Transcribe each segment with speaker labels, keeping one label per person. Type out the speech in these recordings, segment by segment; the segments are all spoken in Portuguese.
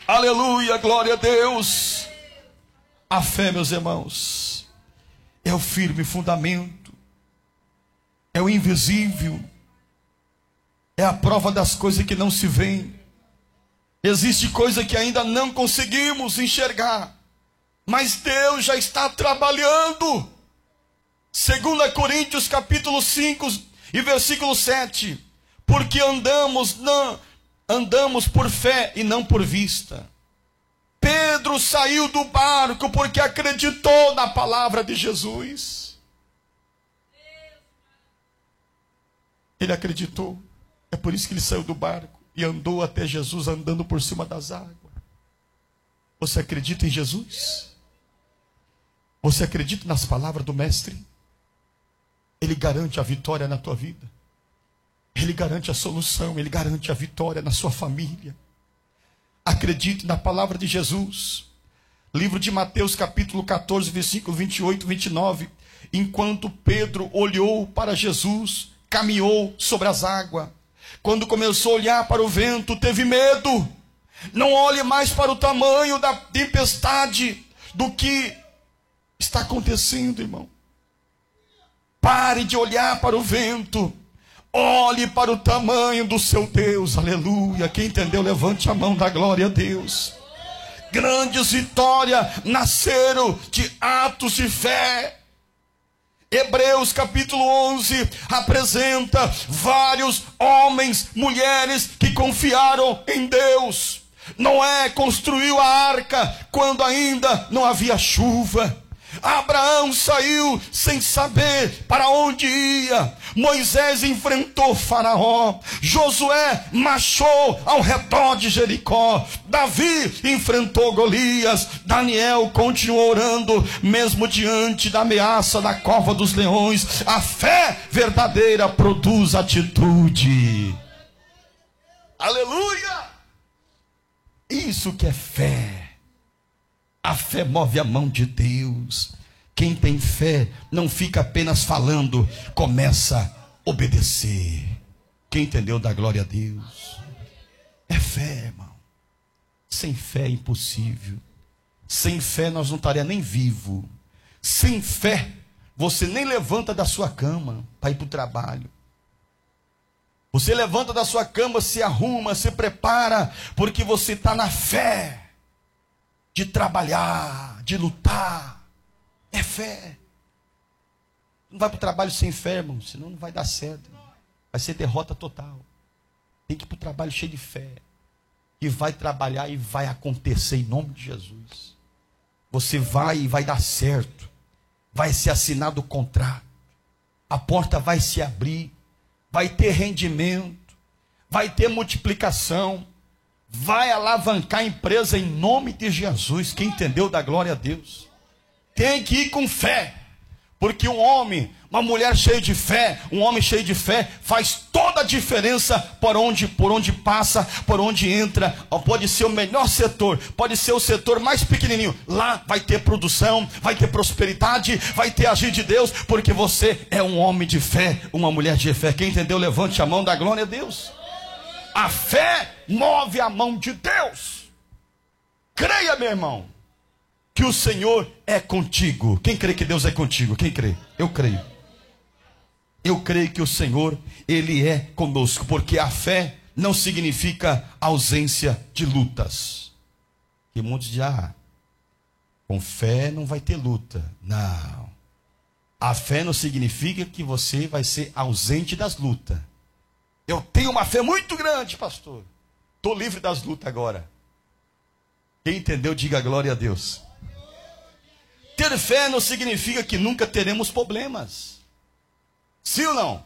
Speaker 1: Aleluia, glória a Deus. A fé, meus irmãos, é o firme fundamento, é o invisível, é a prova das coisas que não se veem. Existe coisa que ainda não conseguimos enxergar, mas Deus já está trabalhando. 2 Coríntios capítulo 5 e versículo 7. Porque andamos por fé e não por vista. Pedro saiu do barco porque acreditou na palavra de Jesus. Ele acreditou. É por isso que ele saiu do barco e andou até Jesus, andando por cima das águas. Você acredita em Jesus? Você acredita nas palavras do Mestre? Ele garante a vitória na tua vida. Ele garante a solução. Ele garante a vitória na sua família. Acredite na palavra de Jesus. Livro de Mateus capítulo 14, versículo 28 e 29. Enquanto Pedro olhou para Jesus, caminhou sobre as águas. Quando começou a olhar para o vento, teve medo. Não olhe mais para o tamanho da tempestade, do que está acontecendo, irmão. Pare de olhar para o vento. Olhe para o tamanho do seu Deus. Aleluia. Quem entendeu, levante a mão, da glória a Deus. Grandes vitórias nasceram de atos de fé. Hebreus capítulo 11 apresenta vários homens, mulheres que confiaram em Deus. Noé construiu a arca quando ainda não havia chuva. Abraão saiu sem saber para onde ia. Moisés enfrentou Faraó. Josué marchou ao redor de Jericó. Davi enfrentou Golias. Daniel continuou orando, mesmo diante da ameaça da cova dos leões. A fé verdadeira produz atitude. Aleluia! Isso que é fé. A fé move a mão de Deus. Quem tem fé não fica apenas falando, começa a obedecer. Quem entendeu, dá glória a Deus. É fé, irmão. Sem fé é impossível. Sem fé nós não estaríamos nem vivos. Sem fé você nem levanta da sua cama para ir para o trabalho. Você levanta da sua cama, se arruma, se prepara, porque você está na fé de trabalhar, de lutar. É fé. Não vai para o trabalho sem fé, irmão, senão não vai dar certo. Vai ser derrota total. Tem que ir para o trabalho cheio de fé. E vai trabalhar e vai acontecer em nome de Jesus. Você vai e vai dar certo. Vai ser assinado o contrato. A porta vai se abrir. Vai ter rendimento. Vai ter multiplicação. Vai alavancar a empresa em nome de Jesus. Quem entendeu, dá glória a Deus. Tem que ir com fé. Porque um homem, uma mulher cheia de fé, um homem cheio de fé, faz toda a diferença por onde passa, por onde entra. Pode ser o melhor setor, pode ser o setor mais pequenininho. Lá vai ter produção, vai ter prosperidade, vai ter agir de Deus, porque você é um homem de fé, uma mulher de fé. Quem entendeu, levante a mão, da glória a Deus. A fé move a mão de Deus. Creia, meu irmão, que o Senhor é contigo. Quem crê que Deus é contigo? Quem crê? Eu creio. Eu creio que o Senhor, Ele é conosco, porque a fé não significa ausência de lutas. E muitos dizem, com fé não vai ter luta. Não. A fé não significa que você vai ser ausente das lutas. Eu tenho uma fé muito grande, pastor. Estou livre das lutas agora. Quem entendeu, diga glória a Deus. Ter fé não significa que nunca teremos problemas. Sim ou não?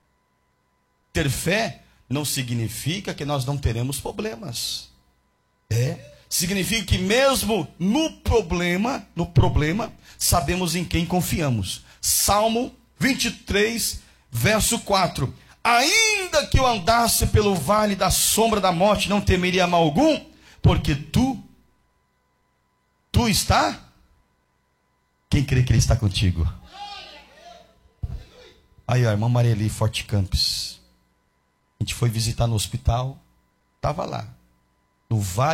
Speaker 1: Ter fé não significa que nós não teremos problemas. Significa que mesmo no problema, sabemos em quem confiamos. Salmo 23, verso 4. Ainda que eu andasse pelo vale da sombra da morte, não temeria mal algum, porque tu está. Quem crê que Ele está contigo? Aí, a irmã Marieli, Forte Campos. A gente foi visitar no hospital. Estava lá. No vale